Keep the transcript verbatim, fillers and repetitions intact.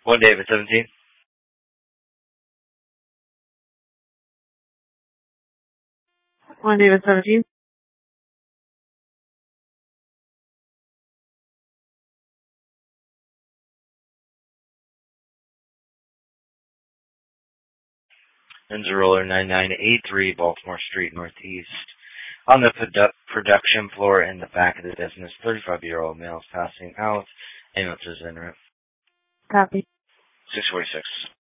One David seventeen. One David seventeen. Ninja Roller nine nine eight three, Baltimore Street Northeast. On the produ- production floor in the back of the business, thirty-five-year-old male is passing out. Ambulance is en route. Copy. six forty-six.